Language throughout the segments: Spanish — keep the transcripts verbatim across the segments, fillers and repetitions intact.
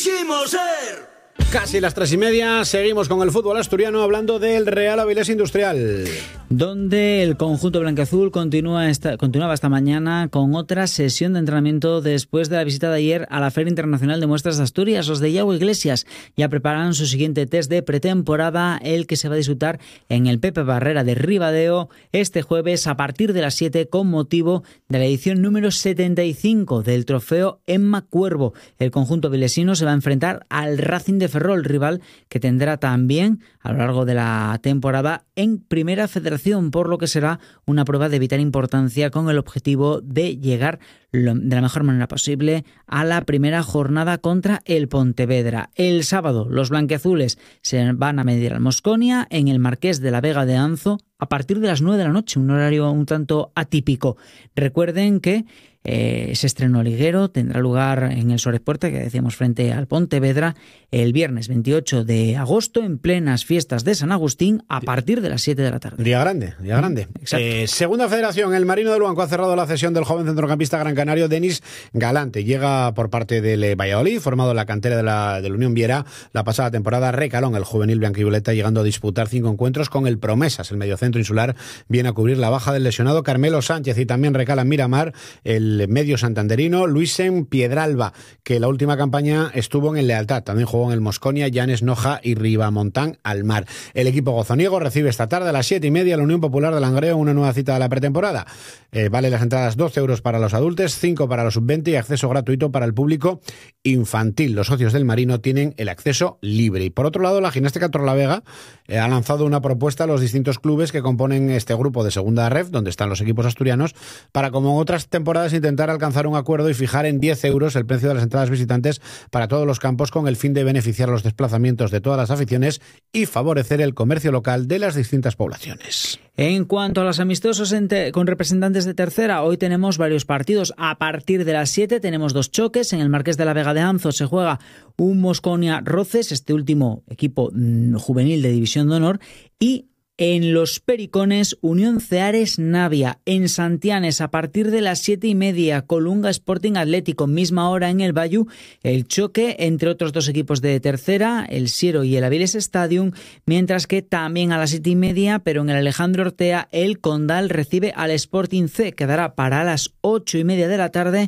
quisimos ser. Casi las tres y media, seguimos con el fútbol asturiano hablando del Real Avilés Industrial. Donde el conjunto blanquiazul continúa esta, continuaba esta mañana con otra sesión de entrenamiento después de la visita de ayer a la Feria Internacional de Muestras de Asturias. Los de Iago Iglesias ya preparan su siguiente test de pretemporada, el que se va a disputar en el Pepe Barrera de Ribadeo este jueves a partir de las siete con motivo de la edición número setenta y cinco del trofeo Emma Cuervo. El conjunto avilesino se va a enfrentar al Racing de Ferrol, rival que tendrá también a lo largo de la temporada en Primera Federación, por lo que será una prueba de vital importancia con el objetivo de llegar de la mejor manera posible a la primera jornada contra el Pontevedra. El sábado los blanquiazules se van a medir al Mosconia en el Marqués de la Vega de Anzo a partir de las nueve de la noche, un horario un tanto atípico. Recuerden que eh, ese estreno liguero tendrá lugar en el Sorepuerta, que decíamos, frente al Pontevedra, el viernes veintiocho de agosto, en plenas fiestas de San Agustín, a partir de las siete de la tarde. Día grande, día grande. Exacto. Eh, segunda Federación, el Marino de Luanco ha cerrado la cesión del joven centrocampista gran canario Denis Galante. Llega por parte del Valladolid, formado en la cantera de la, de la Unión Viera. La pasada temporada recaló en el juvenil blanquivioleta, llegando a disputar cinco encuentros con el Promesas. El mediocentro insular viene a cubrir la baja del lesionado Carmelo Sánchez, y también recala en Miramar el medio santanderino Luisen Piedralba, que la última campaña estuvo en el Lealtad. También jugó en el Mosconia, Llanes Noja y Ribamontán al Mar. El equipo gozoniego recibe esta tarde a las siete y media la Unión Popular de Langreo, una nueva cita de la pretemporada. Eh, vale las entradas doce euros para los adultos, cinco para los sub veinte y acceso gratuito para el público infantil. Los socios del Marino tienen el acceso libre. Y por otro lado, la Gimnástica Torrelavega eh, ha lanzado una propuesta a los distintos clubes que componen este grupo de segunda ref, donde están los equipos asturianos, para, como en otras temporadas, intentar alcanzar un acuerdo y fijar en diez euros el precio de las entradas visitantes para todos los campos, con el fin de beneficiar los desplazamientos de todas las aficiones y favorecer el comercio local de las distintas poblaciones. En cuanto a los amistosos entre, con representantes de tercera, hoy tenemos varios partidos. A partir de las siete tenemos dos choques. En el Marqués de la Vega de Anzo se juega un Mosconia Roces, este último equipo mmm, juvenil de División de Honor, y en Los Pericones, Unión Ceares Navia. En Santianes, a partir de las siete y media, Colunga Sporting Atlético. Misma hora en el Bayu, el choque entre otros dos equipos de tercera, el Siero y el Avilés Stadium, mientras que también a las siete y media, pero en el Alejandro Ortea, el Condal recibe al Sporting C. Quedará para las ocho y media de la tarde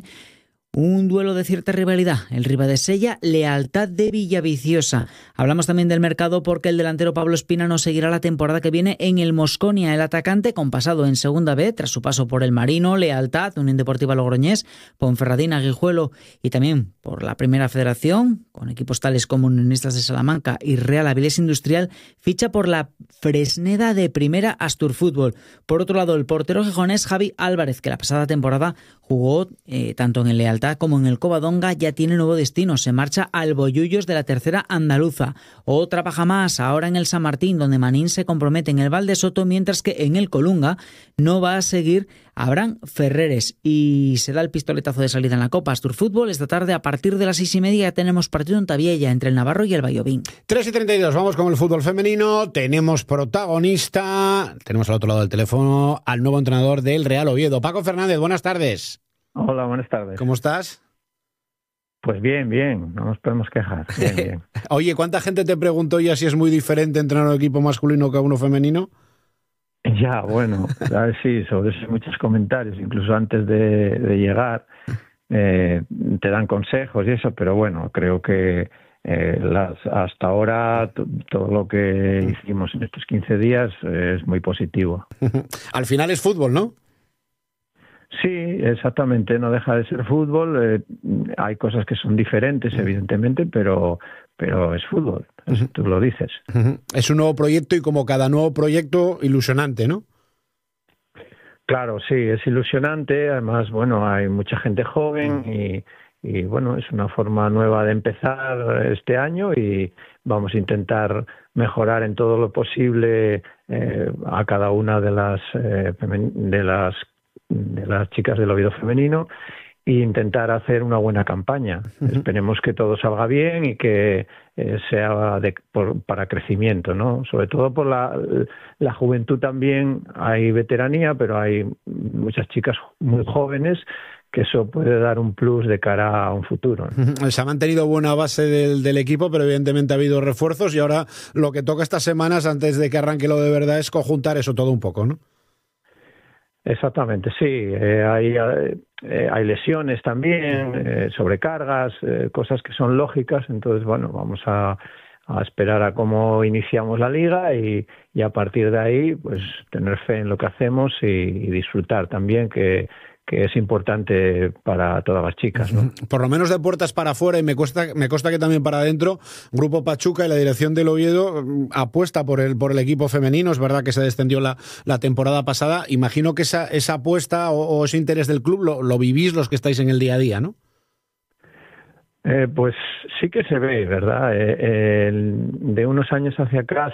un duelo de cierta rivalidad, el Ribadesella Lealtad de Villaviciosa. Hablamos también del mercado porque el delantero Pablo Espina no seguirá la temporada que viene en el Mosconia. El atacante, con pasado en Segunda B, tras su paso por el Marino, Lealtad, Unión Deportiva Logroñés, Ponferradina, Guijuelo y también por la Primera Federación, con equipos tales como Unionistas de Salamanca y Real Avilés Industrial, ficha por la Fresneda de Primera Asturfútbol. Por otro lado, el portero gijonés Javi Álvarez, que la pasada temporada jugó eh, tanto en el Lealtad como en el Covadonga, ya tiene nuevo destino. Se marcha al Bollullos de la tercera andaluza. Otra paja más ahora en el San Martín, donde Manín se compromete en el Valdesoto, mientras que en el Colunga no va a seguir Abraham Ferreres. Y se da el pistoletazo de salida en la Copa Asturfútbol. Esta tarde, a partir de las seis y media, tenemos partido en Tabiella entre el Navarro y el Vallovín. tres y treinta y dos, vamos con el fútbol femenino. Tenemos protagonista, tenemos al otro lado del teléfono al nuevo entrenador del Real Oviedo, Paco Fernández. Buenas tardes. Hola, buenas tardes. ¿Cómo estás? Pues bien, bien, no nos podemos quejar. Bien, bien. Oye, ¿cuánta gente te preguntó ya si es muy diferente entrenar a un equipo masculino que a uno femenino? Ya, bueno, a ver, sí, sobre eso hay muchos comentarios, incluso antes de, de llegar eh, te dan consejos y eso, pero bueno, creo que eh, las, hasta ahora t- todo lo que hicimos en estos quince días eh, es muy positivo. Al final es fútbol, ¿no? Sí, exactamente, no deja de ser fútbol. Eh, hay cosas que son diferentes, evidentemente, pero pero es fútbol, uh-huh. Tú lo dices. Uh-huh. Es un nuevo proyecto y, como cada nuevo proyecto, ilusionante, ¿no? Claro, sí, es ilusionante. Además, bueno, hay mucha gente joven y, y bueno, es una forma nueva de empezar este año y vamos a intentar mejorar en todo lo posible eh, a cada una de las eh, de las de las chicas del Oviedo femenino e intentar hacer una buena campaña. Uh-huh. Esperemos que todo salga bien y que eh, sea de, por, para crecimiento, ¿no? Sobre todo por la, la juventud también. Hay veteranía, pero hay muchas chicas muy jóvenes que eso puede dar un plus de cara a un futuro, ¿no? Se ha mantenido buena base del, del equipo, pero evidentemente ha habido refuerzos y ahora lo que toca estas semanas antes de que arranque lo de verdad es conjuntar eso todo un poco, ¿no? Exactamente, sí. Eh, hay, eh, hay lesiones también, eh, sobrecargas, eh, cosas que son lógicas. Entonces, bueno, vamos a, a esperar a cómo iniciamos la liga y, y a partir de ahí, pues tener fe en lo que hacemos y, y disfrutar también, que que es importante para todas las chicas, ¿no? Por lo menos de puertas para afuera, y me cuesta, me consta que también para adentro, Grupo Pachuca y la dirección del Oviedo apuesta por el por el equipo femenino. Es verdad que se descendió la, la temporada pasada. Imagino que esa, esa apuesta o, o ese interés del club lo, lo vivís los que estáis en el día a día, ¿no? Eh, pues sí que se ve, ¿verdad? Eh, el, de unos años hacia acá